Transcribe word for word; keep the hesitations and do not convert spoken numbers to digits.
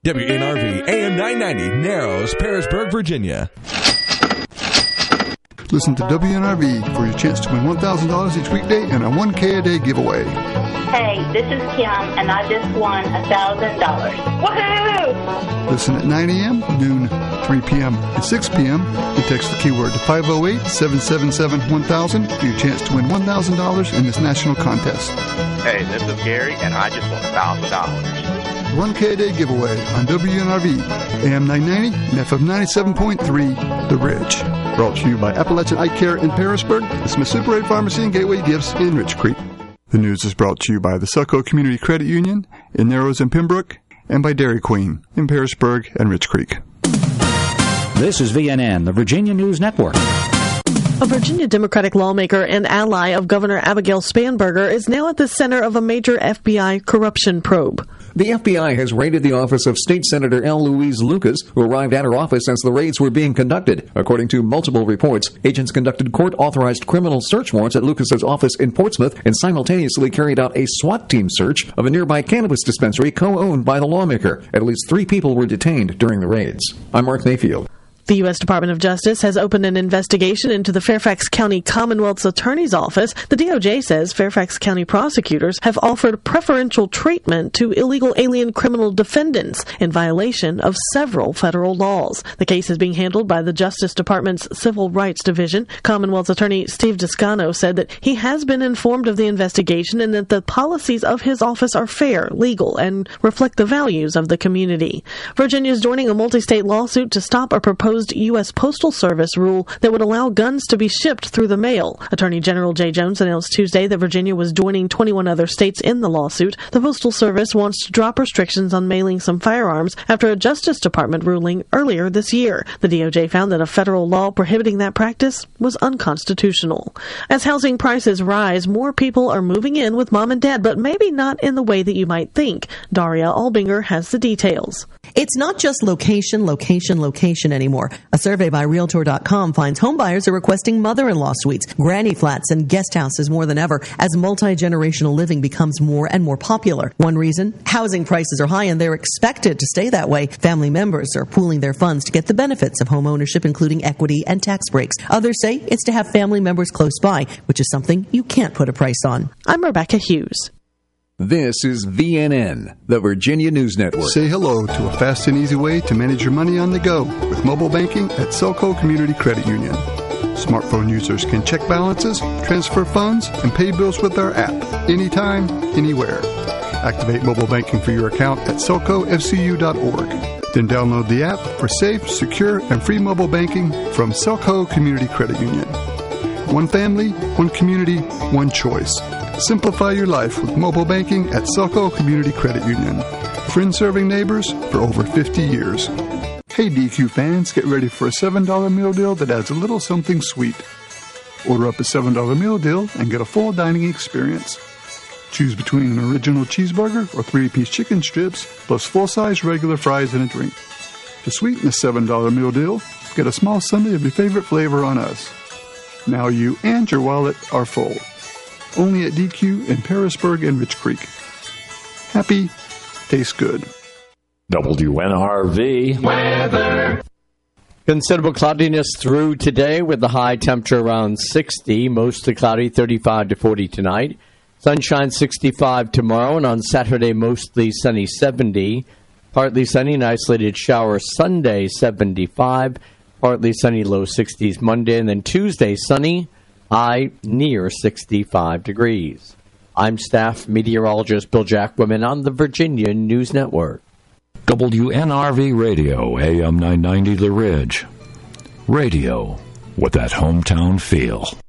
W N R V A M nine ninety, Narrows, Pearisburg, Virginia. Listen to W N R V for your chance to win one thousand dollars each weekday and a one K a day giveaway. Hey, this is Kim, and I just won one thousand dollars. Woohoo! Listen at nine a.m., noon, three p.m., and six p.m. and text the keyword to five oh eight, seven seven seven, one thousand for your chance to win one thousand dollars in this national contest. Hey, this is Gary, and I just won one thousand dollars. one K a day giveaway on W N R V, A M nine ninety, and F M ninety-seven point three, The Ridge. Brought to you by Appalachian Eye Care in Pearisburg, the Smith Super eight Pharmacy and Gateway Gifts in Rich Creek. The news is brought to you by the Selco Community Credit Union in Narrows and Pembroke, and by Dairy Queen in Pearisburg and Rich Creek. This is V N N, the Virginia News Network. A Virginia Democratic lawmaker and ally of Governor Abigail Spanberger is now at the center of a major F B I corruption probe. The F B I has raided the office of State Senator L. Louise Lucas, who arrived at her office as the raids were being conducted. According to multiple reports, agents conducted court-authorized criminal search warrants at Lucas's office in Portsmouth and simultaneously carried out a SWAT team search of a nearby cannabis dispensary co-owned by the lawmaker. At least three people were detained during the raids. I'm Mark Mayfield. The U S Department of Justice has opened an investigation into the Fairfax County Commonwealth's Attorney's Office. The D O J says Fairfax County prosecutors have offered preferential treatment to illegal alien criminal defendants in violation of several federal laws. The case is being handled by the Justice Department's Civil Rights Division. Commonwealth's Attorney Steve Descano said that he has been informed of the investigation and that the policies of his office are fair, legal, and reflect the values of the community. Virginia is joining a multi-state lawsuit to stop a proposed U S Postal Service rule that would allow guns to be shipped through the mail. Attorney General Jay Jones announced Tuesday that Virginia was joining twenty-one other states in the lawsuit. The Postal Service wants to drop restrictions on mailing some firearms after a Justice Department ruling earlier this year. The D O J found that a federal law prohibiting that practice was unconstitutional. As housing prices rise, more people are moving in with mom and dad, but maybe not in the way that you might think. Daria Albinger has the details. It's not just location, location, location anymore. A survey by Realtor dot com finds homebuyers are requesting mother-in-law suites, granny flats, and guest houses more than ever as multi-generational living becomes more and more popular. One reason? Housing prices are high and they're expected to stay that way. Family members are pooling their funds to get the benefits of home ownership, including equity and tax breaks. Others say it's to have family members close by, which is something you can't put a price on. I'm Rebecca Hughes. This is V N N, the Virginia News Network. Say hello to a fast and easy way to manage your money on the go with mobile banking at Selco Community Credit Union. Smartphone users can check balances, transfer funds, and pay bills with our app anytime, anywhere. Activate mobile banking for your account at selco f c u dot org. Then download the app for safe, secure, and free mobile banking from Selco Community Credit Union. One family, one community, one choice. Simplify your life with mobile banking at Selco Community Credit Union. Friends serving neighbors for over fifty years. Hey D Q fans, get ready for a seven dollar meal deal that adds a little something sweet. Order up a seven dollar meal deal and get a full dining experience. Choose between an original cheeseburger or three-piece chicken strips, plus full-size regular fries and a drink. To sweeten the seven dollar meal deal, get a small sundae of your favorite flavor on us. Now you and your wallet are full. Only at D Q in Pearisburg and Rich Creek. Happy, tastes good. W N R V weather. Considerable cloudiness through today with the high temperature around sixty, mostly cloudy, thirty-five to forty tonight. Sunshine sixty-five tomorrow, and on Saturday mostly sunny, seventy. Partly sunny and isolated shower Sunday, seventy-five. Partly sunny, low sixties Monday, and then Tuesday sunny, high near sixty-five degrees. I'm staff meteorologist Bill Jacquemin on the Virginia News Network. W N R V Radio, A M nine ninety The Ridge. Radio with that hometown feel.